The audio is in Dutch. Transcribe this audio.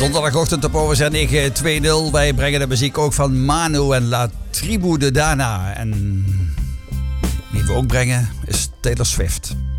Donderdagochtend op OSR 920. Wij brengen de muziek ook van Manu en La Tribu de Dana. En wie we ook brengen is Taylor Swift.